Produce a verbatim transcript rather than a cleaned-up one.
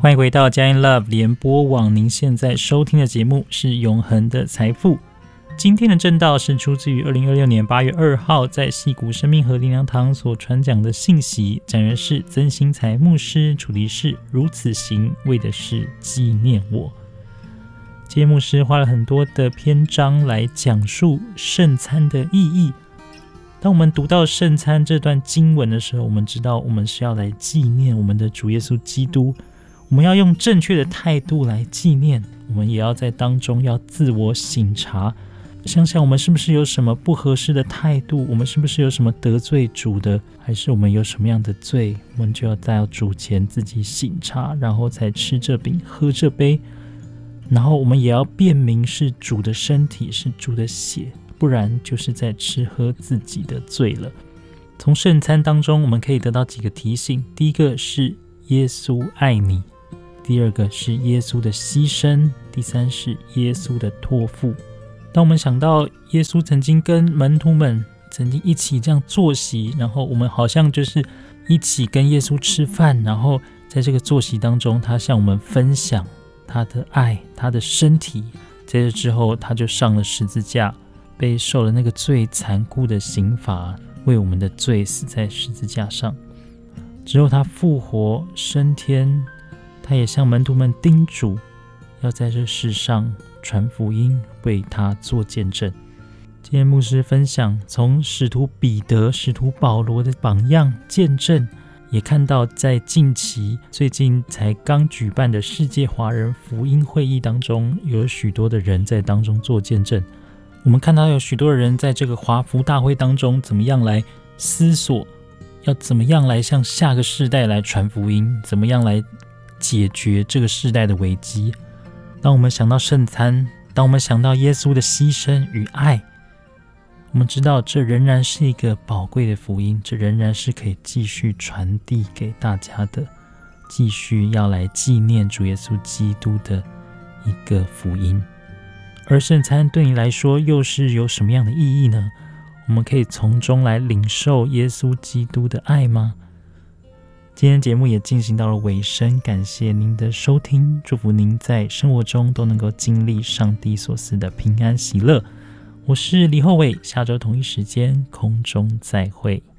欢迎回到佳音 Love 联播网，您现在收听的节目是永恒的财富。今天的正道是出自于二零二六年八月二号在矽谷生命和灵粮堂所传讲的信息，讲员是曾兴财牧师，主题是如此行为的是纪念我。今天牧师花了很多的篇章来讲述圣餐的意义。当我们读到圣餐这段经文的时候，我们知道我们是要来纪念我们的主耶稣基督，我们要用正确的态度来纪念，我们也要在当中要自我省察，想想我们是不是有什么不合适的态度，我们是不是有什么得罪主的，还是我们有什么样的罪，我们就要在主前自己省察，然后才吃这饼喝这杯，然后我们也要辨明是主的身体，是主的血，不然就是在吃喝自己的罪了。从圣餐当中我们可以得到几个提醒，第一个是耶稣爱你，第二个是耶稣的牺牲，第三是耶稣的托付。当我们想到耶稣曾经跟门徒们曾经一起这样坐席，然后我们好像就是一起跟耶稣吃饭，然后在这个坐席当中他向我们分享他的爱，他的身体，在这之后他就上了十字架，被受了那个最残酷的刑罚，为我们的罪死在十字架上。之后他复活升天，他也向门徒们叮嘱要在这世上传福音，为他做见证。今天牧师分享从使徒彼得、使徒保罗的榜样见证，也看到在近期最近才刚举办的世界华人福音会议当中，有许多的人在当中做见证。我们看到有许多人在这个华福大会当中怎么样来思索，要怎么样来向下个世代来传福音，怎么样来解决这个世代的危机。当我们想到圣餐，当我们想到耶稣的牺牲与爱，我们知道这仍然是一个宝贵的福音，这仍然是可以继续传递给大家的，继续要来纪念主耶稣基督的一个福音。而圣餐对你来说又是有什么样的意义呢？我们可以从中来领受耶稣基督的爱吗？今天节目也进行到了尾声，感谢您的收听，祝福您在生活中都能够经历上帝所赐的平安喜乐。我是李厚伟，下周同一时间空中再会。